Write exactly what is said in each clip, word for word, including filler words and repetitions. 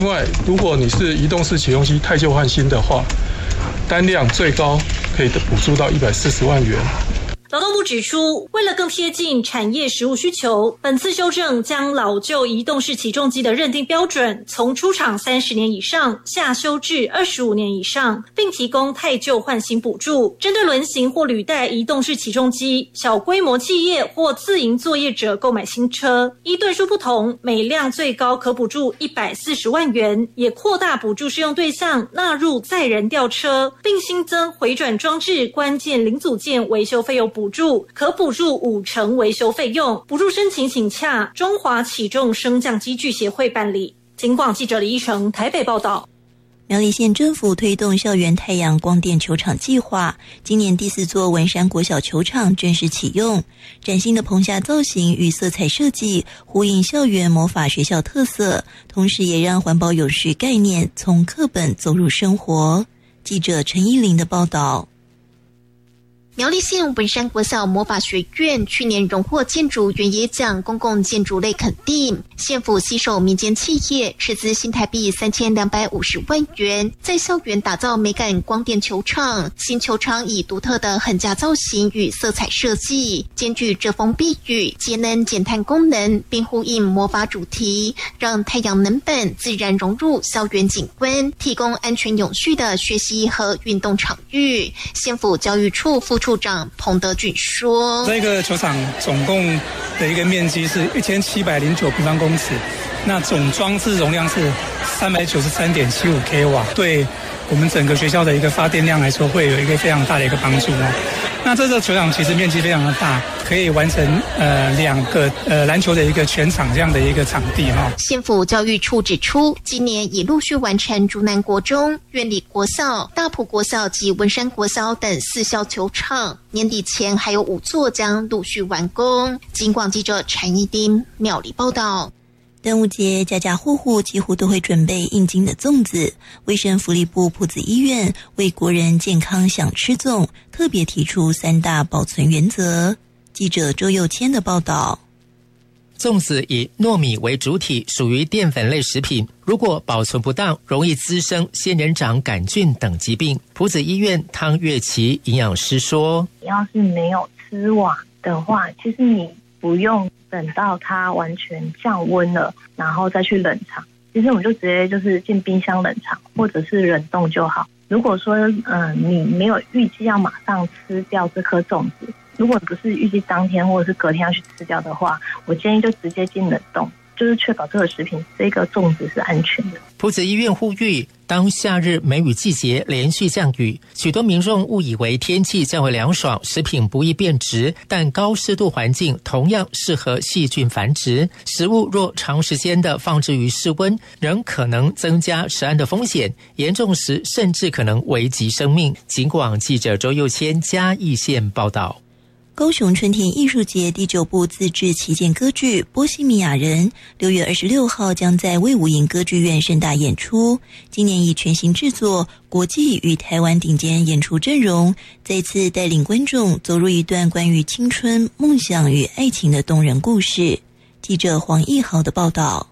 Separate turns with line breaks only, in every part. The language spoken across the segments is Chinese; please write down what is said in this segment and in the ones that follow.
另外，如果你是移动式起重机汰旧换新的话，单量最高可以补助到一百四十万元。
劳动部指出，为了更贴近产业实务需求，本次修正将老旧移动式起重机的认定标准从出厂三十年以上下修至二十五年以上，并提供汰旧换新补助。针对轮型或履带移动式起重机，小规模企业或自营作业者购买新车，依吨数不同，每辆最高可补助一百四十万元，也扩大补助适用对象纳入载人吊车，并新增回转装置关键零组件维修费用补助。补助可补助五成维修费用，补助申请请洽中华起重升降机具协会办理。警广记者李依成台北报道。
苗栗县政府推动校园太阳光电球场计划，今年第四座文山国小球场正式启用。崭新的棚下造型与色彩设计呼应校园魔法学校特色，同时也让环保永续概念从课本走入生活。记者陈依玲的报道。
苗栗县文山国小魔法学院去年荣获建筑原野奖公共建筑类肯定，县府携手民间企业斥资新台币三千两百五十万元，在校园打造美感光电球场。新球场以独特的横架造型与色彩设计，兼具遮风避雨、节能减碳功能，并呼应魔法主题，让太阳能板自然融入校园景观，提供安全永续的学习和运动场域。县府教育处副处长彭德俊说：“
这个球场总共的一个面积是一千七百零九平方公尺，那总装置容量是三百九十三点七五 k 瓦，对我们整个学校的一个发电量来说，会有一个非常大的一个帮助哦。那这个球场其实面积非常的大，可以完成呃两个呃篮球的一个全场这样的一个场地哈。”
县府教育处指出，今年已陆续完成竹南国中、苑里国小、大埔国小及文山国小等四校球场，年底前还有五座将陆续完工。警广记者陈一丁苗栗报道。
端午节家家户户几乎都会准备应景的粽子，卫生福利部埔子医院为国人健康想吃粽，特别提出三大保存原则。记者周佑谦的报道。
粽子以糯米为主体，属于淀粉类食品，如果保存不当，容易滋生仙人掌杆菌等疾病。埔子医院汤月琪营养师说：“
要是没有吃完的话，其实你不用等到它完全降温了，然后再去冷藏。其实我们就直接就是进冰箱冷藏，或者是冷冻就好。如果说嗯、呃、你没有预计要马上吃掉这颗粽子，如果不是预计当天或者是隔天要去吃掉的话，我建议就直接进冷冻，就是确保这个食品这个粽子是安全的。”
埔子医院呼吁，当夏日梅雨季节连续降雨，许多民众误以为天气将会凉爽，食品不易变质，但高湿度环境同样适合细菌繁殖。食物若长时间的放置于室温，仍可能增加食安的风险，严重时甚至可能危及生命。警广记者周佑谦嘉义县报道。
高雄春田艺术节第九部自制旗舰歌剧《波西米亚人》六月二十六号将在卫武营歌剧院盛大演出。今年以全新制作、国际与台湾顶尖演出阵容，再次带领观众走入一段关于青春、梦想与爱情的动人故事。记者黄义豪的报道。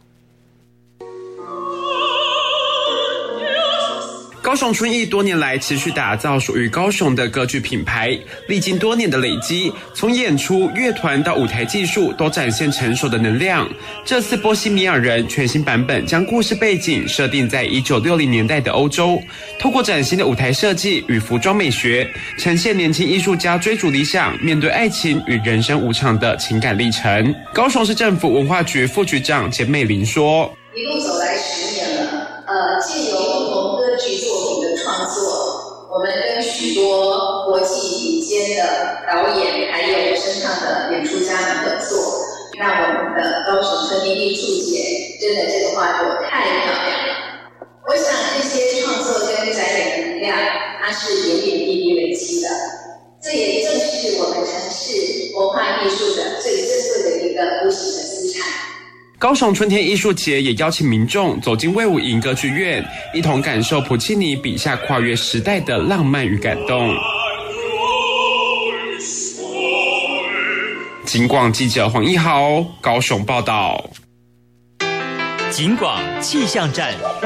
高雄春艺多年来持续打造属于高雄的歌剧品牌，历经多年的累积，从演出、乐团到舞台技术都展现成熟的能量。这次《波西米亚人》全新版本将故事背景设定在一九六零年代的欧洲，透过崭新的舞台设计与服装美学，呈现年轻艺术家追逐理想、面对爱情与人生无常的情感历程。高雄市政府文化局副局长简美玲说：“
一路走来十年了。”呃，借由不同歌剧作品的创作，我们跟许多国际顶尖的导演还有声唱的演出家们合作，让我们的高雄春天艺术节真的这个画作太漂亮了。我想这些创作跟展演的力量，它是点点滴滴累积的，这也正是我们城市文化艺术的最珍贵的一个无形的资产。
高雄春天艺术节也邀请民众走进卫武营歌剧院，一同感受普契尼笔下跨越时代的浪漫与感动。警广记者黄一豪高雄报道。
警广气象站。